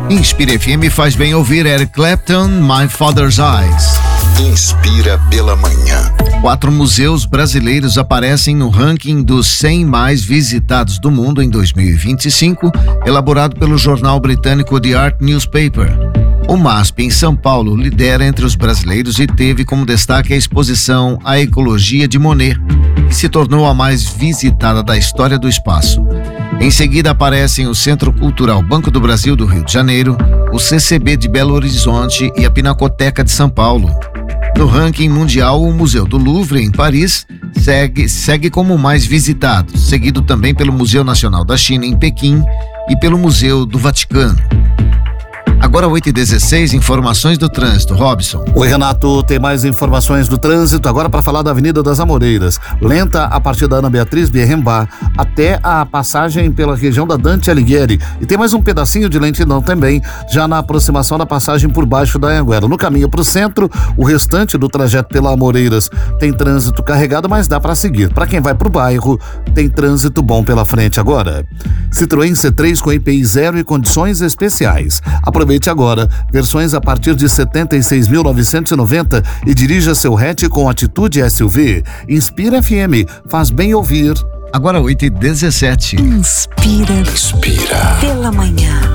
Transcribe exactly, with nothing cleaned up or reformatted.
Inspira F M faz bem ouvir Eric Clapton, My Father's Eyes. Inspira pela manhã. Quatro museus brasileiros aparecem no ranking dos cem mais visitados do mundo em dois mil e vinte e cinco, elaborado pelo jornal britânico The Art Newspaper. O M A S P em São Paulo lidera entre os brasileiros e teve como destaque a exposição A Ecologia de Monet, que se tornou a mais visitada da história do espaço. Em seguida aparecem o Centro Cultural Banco do Brasil do Rio de Janeiro, o C C B de Belo Horizonte e a Pinacoteca de São Paulo. No ranking mundial, o Museu do Louvre, em Paris, segue, segue como o mais visitado, seguido também pelo Museu Nacional da China, em Pequim, e pelo Museu do Vaticano. Agora oito e dezesseis, informações do trânsito. Robson. Oi, Renato, tem mais informações do trânsito agora para falar da Avenida das Amoreiras. Lenta a partir da Ana Beatriz Bierrembá até a passagem pela região da Dante Alighieri. E tem mais um pedacinho de lentidão também, já na aproximação da passagem por baixo da Anhanguera. No caminho para o centro, o restante do trajeto pela Amoreiras tem trânsito carregado, mas dá para seguir. Para quem vai para o bairro, tem trânsito bom pela frente agora. Citroën C três com I P I zero e condições especiais. Aproveite agora, versões a partir de setenta e seis mil novecentos e noventa e dirija seu hatch com atitude S U V. Inspira F M, faz bem ouvir. Agora oito e dezessete. Inspira. Inspira. Pela manhã.